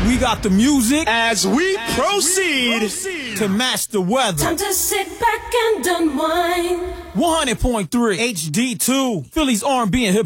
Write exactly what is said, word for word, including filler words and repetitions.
We got the music as we as proceed. We proceed to match the weather. Time to sit back and unwind. one hundred point three H D two, Philly's R and B and hip